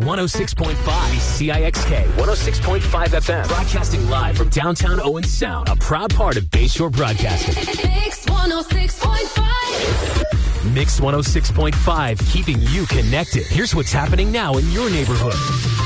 106.5 CIXK, 106.5 FM, broadcasting live from downtown Owen Sound, a proud part of Bayshore Broadcasting. Mix 106.5. Mix 106.5, keeping you connected. Here's what's happening now in your neighborhood.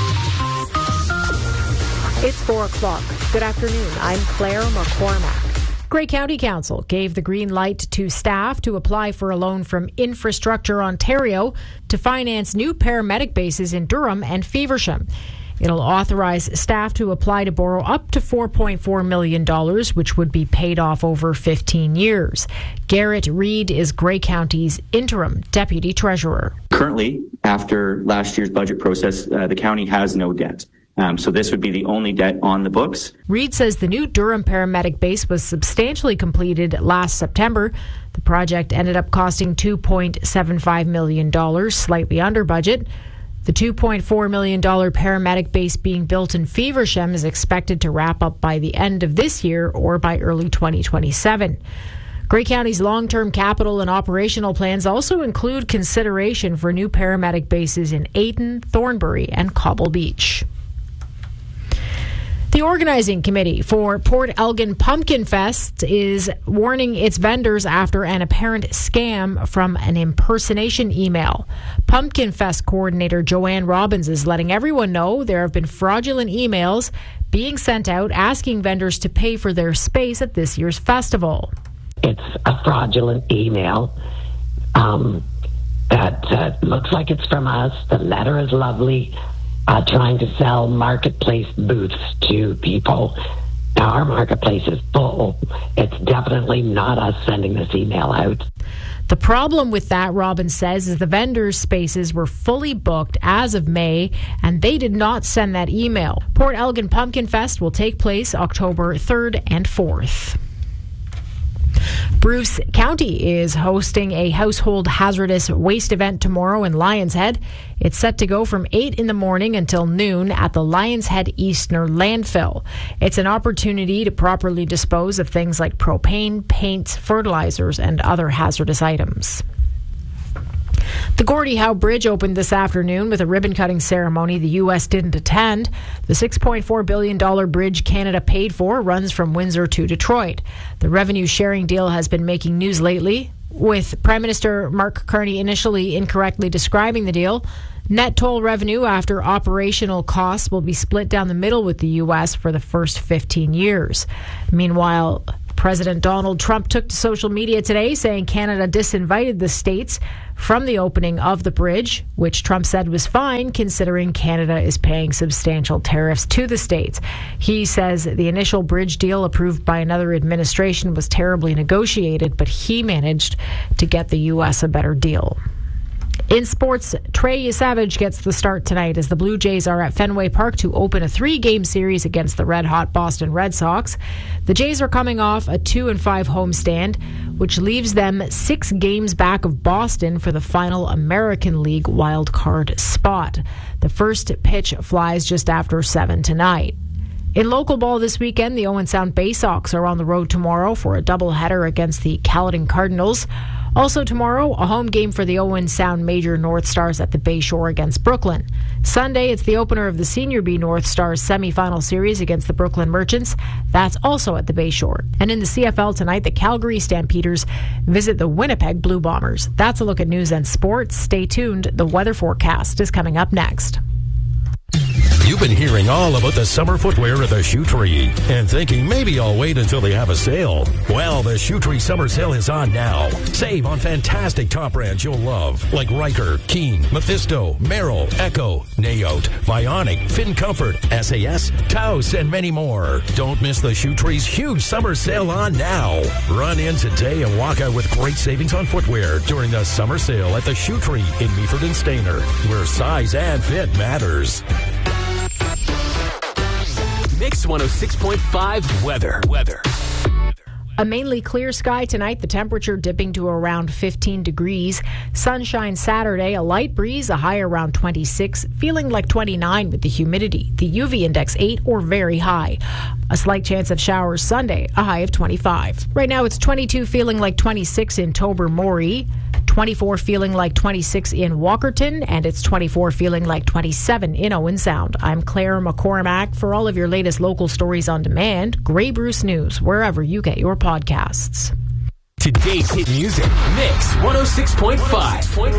It's 4 o'clock. Good afternoon. I'm Claire McCormack. Grey County Council gave the green light to staff to apply for a loan from Infrastructure Ontario to finance new paramedic bases in Durham and Feversham. It'll authorize staff to apply to borrow up to $4.4 million, which would be paid off over 15 years. Garrett Reed is Grey County's interim deputy treasurer. Currently, after last year's budget process, the county has no debt. So this would be the only debt on the books. Reed says the new Durham paramedic base was substantially completed last September. The project ended up costing $2.75 million, slightly under budget. The $2.4 million paramedic base being built in Feversham is expected to wrap up by the end of this year or by early 2027. Grey County's long-term capital and operational plans also include consideration for new paramedic bases in Ayton, Thornbury, and Cobble Beach. The organizing committee for Port Elgin Pumpkin Fest is warning its vendors after an apparent scam from an impersonation email. Pumpkin Fest coordinator Joanne Robbins is letting everyone know there have been fraudulent emails being sent out asking vendors to pay for their space at this year's festival. It's a fraudulent email that looks like it's from us. The letter is lovely. Trying to sell marketplace booths to people. Now, our marketplace is full. It's definitely not us sending this email out. The problem with that, Robbins says, is the vendors' spaces were fully booked as of May, and they did not send that email. Port Elgin Pumpkin Fest will take place October 3rd and 4th. Bruce County is hosting a household hazardous waste event tomorrow in Lions Head. It's set to go from 8 in the morning until noon at the Lions Head Eastner landfill. It's an opportunity to properly dispose of things like propane, paints, fertilizers, and other hazardous items. The Gordie Howe Bridge opened this afternoon with a ribbon-cutting ceremony the U.S. didn't attend. The $6.4 billion bridge Canada paid for runs from Windsor to Detroit. The revenue-sharing deal has been making news lately, with Prime Minister Mark Carney initially incorrectly describing the deal. Net toll revenue after operational costs will be split down the middle with the U.S. for the first 15 years. Meanwhile, President Donald Trump took to social media today saying Canada disinvited the states from the opening of the bridge, which Trump said was fine considering Canada is paying substantial tariffs to the states. He says the initial bridge deal approved by another administration was terribly negotiated, but he managed to get the U.S. a better deal. In sports, Trey Savage gets the start tonight as the Blue Jays are at Fenway Park to open a 3-game series against the red-hot Boston Red Sox. The Jays are coming off a 2-5 homestand, which leaves them 6 games back of Boston for the final American League wild card spot. The first pitch flies just after 7 tonight. In local ball this weekend, the Owen Sound Bay Sox are on the road tomorrow for a doubleheader against the Caledon Cardinals. Also tomorrow, a home game for the Owen Sound Major North Stars at the Bayshore against Brooklyn. Sunday, it's the opener of the Senior B North Stars semifinal series against the Brooklyn Merchants. That's also at the Bayshore. And in the CFL tonight, the Calgary Stampeders visit the Winnipeg Blue Bombers. That's a look at news and sports. Stay tuned. The weather forecast is coming up next. You've been hearing all about the summer footwear at the Shoe Tree and thinking maybe I'll wait until they have a sale. Well, the Shoe Tree summer sale is on now. Save on fantastic top brands you'll love like Riker, Keen, Mephisto, Merrill, Echo, Nayote, Vionic, Fin Comfort, SAS, Taos, and many more. Don't miss the Shoe Tree's huge summer sale on now. Run in today and walk out with great savings on footwear during the summer sale at the Shoe Tree in Meaford and Stayner, where size and fit matters. Mix 106.5 weather. A mainly clear sky tonight, the temperature dipping to around 15 degrees. Sunshine Saturday, a light breeze, a high around 26, feeling like 29 with the humidity. The UV index 8 or very high. A slight chance of showers Sunday, a high of 25. Right now it's 22, feeling like 26 in Tobermory, 24 feeling like 26 in Walkerton, and it's 24 feeling like 27 in Owen Sound. I'm Claire McCormack. For all of your latest local stories on demand, Grey Bruce News, wherever you get your podcasts. Today's hit music, Mix 106.5.